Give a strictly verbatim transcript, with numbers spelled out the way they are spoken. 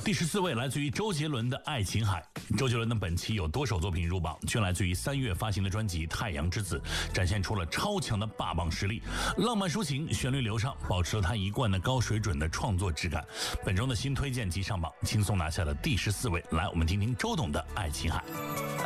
第十四位来自于周杰伦的《爱琴海》。周杰伦的本期有多首作品入榜，均来自于三月发行的专辑《太阳之子》，展现出了超强的霸榜实力，浪漫抒情，旋律流畅，保持了他一贯的高水准的创作质感。本周的新推荐即上榜，轻松拿下了第十四位。来，我们听听周董的《爱琴海》。